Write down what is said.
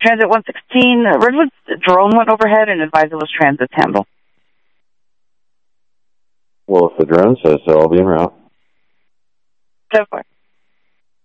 Transit 116, Redwood's drone went overhead and advised it was transit's handle. Well, if the drone says so, I'll be en route. 10-4.